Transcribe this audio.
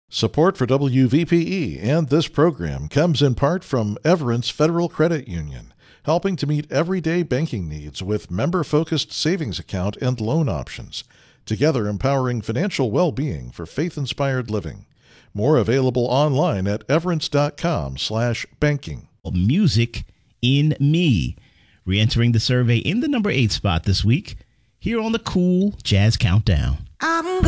Support for WVPE and this program comes in part from Everence Federal Credit Union, helping to meet everyday banking needs with member-focused savings account and loan options, together empowering financial well-being for faith-inspired living. More available online at everence.com/banking. Music in Me, re-entering the survey in the number 8 spot this week, here on the Cool Jazz Countdown.